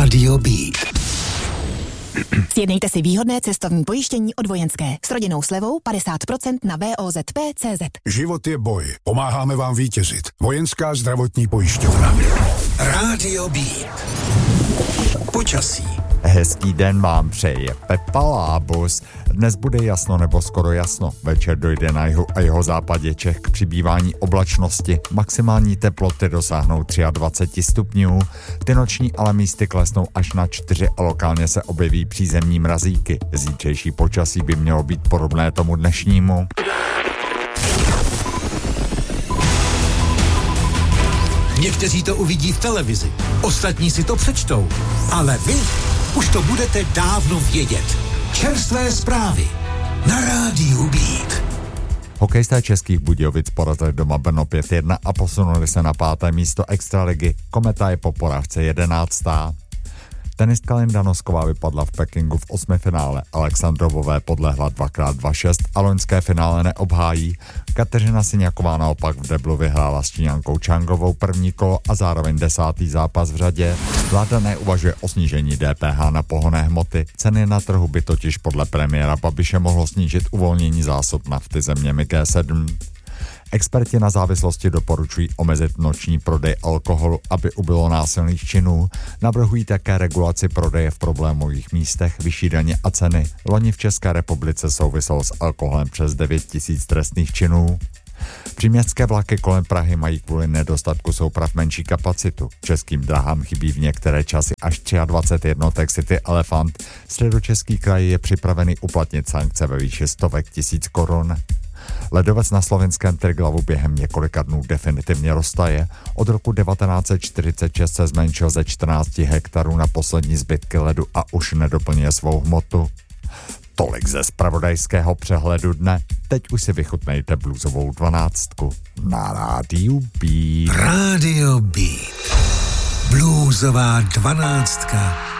Rádio Beat. Sjednejte si výhodné cestovní pojištění od Vojenské s rodinnou slevou 50% na VOZP.cz. Život je boj. Pomáháme vám vítězit. Vojenská zdravotní pojišťovna. Rádio Beat. Počasí. Hezký den vám přeje Pepa Lábus. Dnes bude jasno nebo skoro jasno. Večer dojde na jihu a jihozápadě Čech k přibývání oblačnosti. Maximální teploty dosáhnou 23 stupňů. Ty noční ale místy klesnou až na 4 a lokálně se objeví přízemní mrazíky. Zítřejší počasí by mělo být podobné tomu dnešnímu. Někteří to uvidí v televizi, ostatní si to přečtou, ale vy už to budete dávno vědět. Čerstvé zprávy na Rádiu Beat. Hokejisté Českých Budějovic porazili doma Brno 5-1 a posunuli se na 5. místo extraligy. Kometa je po porážce 11. Tenistka Linda Nosková vypadla v Pekingu v 8. finále. Alexandrovové podlehla 2x2-6 a loňské finále neobhájí. Kateřina Syňaková naopak v deblu vyhrála s Číňankou Čangovou první kolo a zároveň 10. zápas v řadě. Vláda neuvažuje o snížení DPH na pohonné hmoty. Ceny na trhu by totiž podle premiéra Babiše mohlo snížit uvolnění zásob nafty zeměmi G7. Experti na závislosti doporučují omezit noční prodej alkoholu, aby ubylo násilných činů. Navrhují také regulaci prodeje v problémových místech, vyšší daně a ceny. Loni v České republice souviselo s alkoholem přes 9 000 trestných činů. Příměstské vlaky kolem Prahy mají kvůli nedostatku souprav menší kapacitu. Českým drahám chybí v některé časy až 23 jednotek City Elefant. Středočeský kraj je připravený uplatnit sankce ve výši stovek tisíc korun. Ledovec na slovenském Triglavu během několika dnů definitivně roztaje. Od roku 1946 se zmenšil ze 14 hektarů na poslední zbytky ledu a už nedoplňuje svou hmotu. Tolik ze zpravodajského přehledu dne. Teď už si vychutnejte bluesovou 12 na Rádiu Beat. Rádio Beat. Bluesová 12.